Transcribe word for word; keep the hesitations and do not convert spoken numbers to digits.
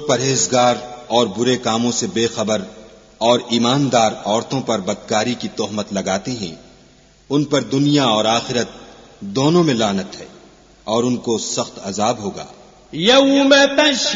परहेजगार और बुरे कामों से बेखबर और ईमानदार औरतों पर बदकारी की तोहमत लगाते हैं, उन पर दुनिया और आखिरत दोनों में लानत है और उनको सख्त अजाब होगा।